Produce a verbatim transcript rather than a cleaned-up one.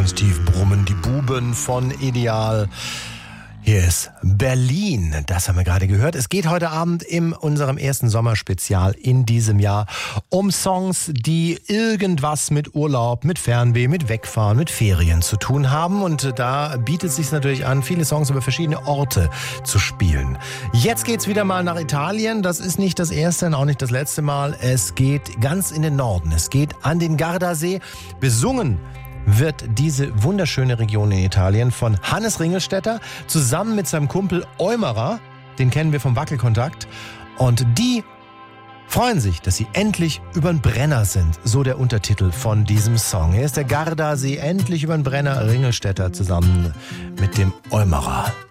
ganz tief brummen die Buben von Ideal. Hier ist Berlin, das haben wir gerade gehört. Es geht heute Abend in unserem ersten Sommerspezial in diesem Jahr um Songs, die irgendwas mit Urlaub, mit Fernweh, mit Wegfahren, mit Ferien zu tun haben. Und da bietet es sich natürlich an, viele Songs über verschiedene Orte zu spielen. Jetzt geht's wieder mal nach Italien. Das ist nicht das erste und auch nicht das letzte Mal. Es geht ganz in den Norden. Es geht an den Gardasee. Besungen wird diese wunderschöne Region in Italien von Hannes Ringelstetter zusammen mit seinem Kumpel Eumerer, den kennen wir vom Wackelkontakt, und die freuen sich, dass sie endlich übern Brenner sind, so der Untertitel von diesem Song. Hier ist der Gardasee, endlich übern Brenner, Ringelstetter zusammen mit dem Eumerer.